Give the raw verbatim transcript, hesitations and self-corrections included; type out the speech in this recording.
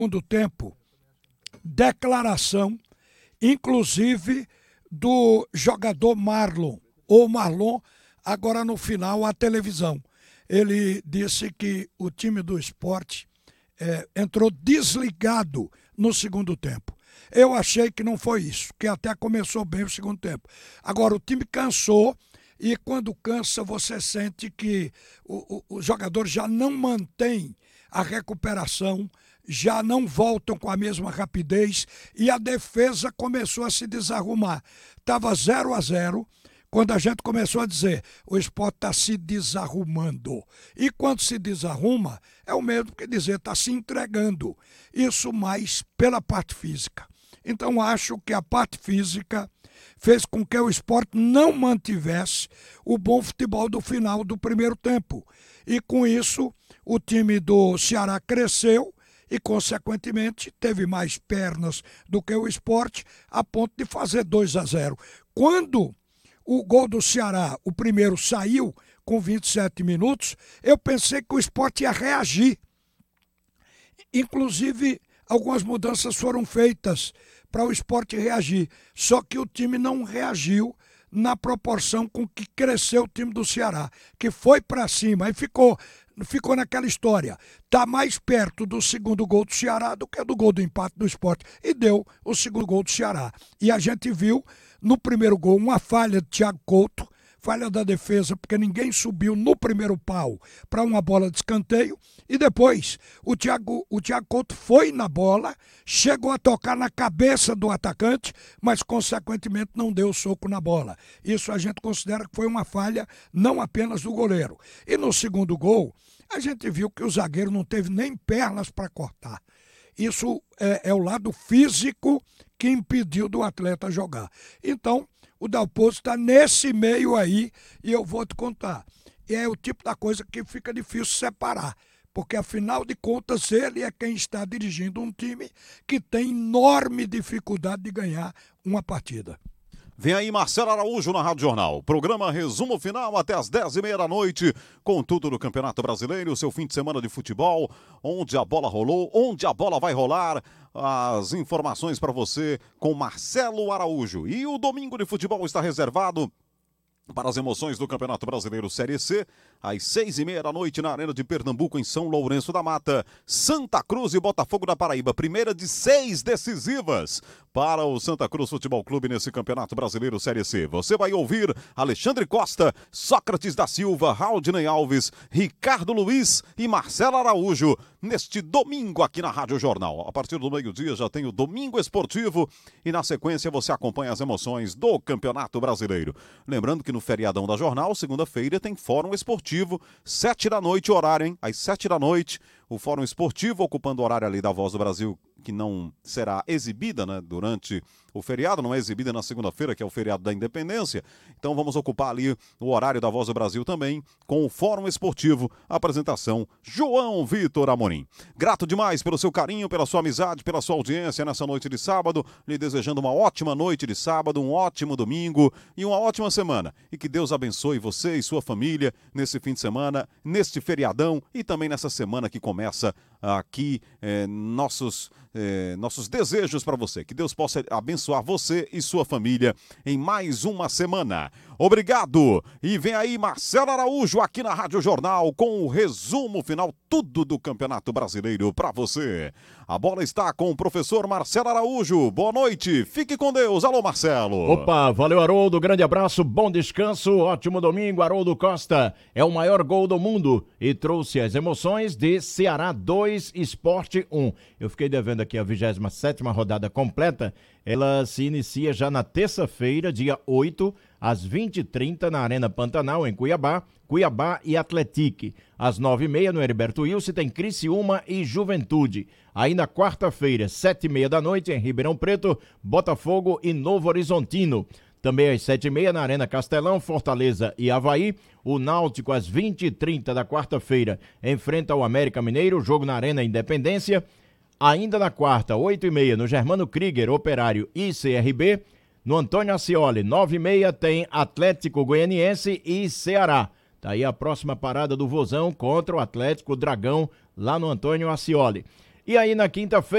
segundo tempo, declaração, inclusive do jogador Marlon, ou Marlon, agora no final, a televisão. Ele disse que o time do Sport é, entrou desligado no segundo tempo. Eu achei que não foi isso, que até começou bem o segundo tempo. Agora, o time cansou, e quando cansa, você sente que os jogadores já não mantêm a recuperação, já não voltam com a mesma rapidez, e a defesa começou a se desarrumar. Estava zero a zero, quando a gente começou a dizer, o Sport está se desarrumando. E quando se desarruma, é o mesmo que dizer, está se entregando. Isso mais pela parte física. Então acho que a parte física fez com que o Sport não mantivesse o bom futebol do final do primeiro tempo. E com isso, o time do Ceará cresceu e, consequentemente, teve mais pernas do que o Sport, a ponto de fazer dois a zero. Quando o gol do Ceará, o primeiro, saiu com vinte e sete minutos, eu pensei que o Sport ia reagir. Inclusive, algumas mudanças foram feitas para o Sport reagir, só que o time não reagiu na proporção com que cresceu o time do Ceará, que foi para cima e ficou, ficou naquela história. Está mais perto do segundo gol do Ceará do que do gol do empate do Sport. E deu o segundo gol do Ceará. E a gente viu no primeiro gol uma falha de Thiago Couto, falha da defesa, porque ninguém subiu no primeiro pau para uma bola de escanteio. E depois, o Thiago, o Thiago Couto foi na bola, chegou a tocar na cabeça do atacante, mas, consequentemente, não deu soco na bola. Isso a gente considera que foi uma falha não apenas do goleiro. E no segundo gol, a gente viu que o zagueiro não teve nem pernas para cortar. Isso é, é o lado físico que impediu do atleta jogar. Então, o Dalpozo está nesse meio aí, e eu vou te contar. E é o tipo da coisa que fica difícil separar, porque afinal de contas ele é quem está dirigindo um time que tem enorme dificuldade de ganhar uma partida. Vem aí Marcelo Araújo na Rádio Jornal. Programa Resumo Final até as dez e meia da noite, com tudo do Campeonato Brasileiro, seu fim de semana de futebol, onde a bola rolou, onde a bola vai rolar. As informações para você com Marcelo Araújo. E o domingo de futebol está reservado para as emoções do Campeonato Brasileiro Série C, às seis e meia da noite na Arena de Pernambuco, em São Lourenço da Mata, Santa Cruz e Botafogo da Paraíba, primeira de seis decisivas para o Santa Cruz Futebol Clube nesse Campeonato Brasileiro Série C. Você vai ouvir Alexandre Costa, Sócrates da Silva, Raudinei Alves, Ricardo Luiz e Marcelo Araújo neste domingo aqui na Rádio Jornal. A partir do meio-dia já tem o Domingo Esportivo e na sequência você acompanha as emoções do Campeonato Brasileiro. Lembrando que no feriadão da Jornal, segunda-feira, tem Fórum Esportivo, sete da noite, horário, hein? Às sete da noite, o Fórum Esportivo, ocupando o horário ali da Voz do Brasil, que não será exibida, né, durante o feriado, não é exibida na segunda-feira, que é o feriado da Independência. Então vamos ocupar ali o horário da Voz do Brasil também, com o Fórum Esportivo, apresentação João Vitor Amorim. Grato demais pelo seu carinho, pela sua amizade, pela sua audiência nessa noite de sábado, lhe desejando uma ótima noite de sábado, um ótimo domingo e uma ótima semana. E que Deus abençoe você e sua família nesse fim de semana, neste feriadão e também nessa semana que começa aqui, eh, nossos, eh, nossos desejos para você. Que Deus possa abençoar você e sua família em mais uma semana. Obrigado! E vem aí Marcelo Araújo aqui na Rádio Jornal com o resumo final, tudo do Campeonato Brasileiro para você. A bola está com o professor Marcelo Araújo. Boa noite, fique com Deus. Alô, Marcelo. Opa, valeu, Haroldo. Grande abraço, bom descanso, ótimo domingo. Haroldo Costa é o maior gol do mundo e trouxe as emoções de Ceará dois, Sport um. Eu fiquei devendo aqui a vigésima sétima rodada completa. Ela se inicia já na terça-feira, dia oito, às vinte e trinta, na Arena Pantanal, em Cuiabá, Cuiabá e Atletique. Às nove e meia, no Heriberto Wilson, tem Criciúma e Juventude. Aí na quarta-feira, sete e meia da noite, em Ribeirão Preto, Botafogo e Novo Horizontino. Também às sete e meia, na Arena Castelão, Fortaleza e Avaí. O Náutico, às vinte e trinta da quarta-feira, enfrenta o América Mineiro, jogo na Arena Independência. Ainda na quarta, oito e meia, no Germano Krieger, Operário e C R B. No Antônio Ascioli, nove e meia, tem Atlético Goianiense e Ceará. Tá aí a próxima parada do Vozão contra o Atlético Dragão, lá no Antônio Ascioli. E aí na quinta-feira,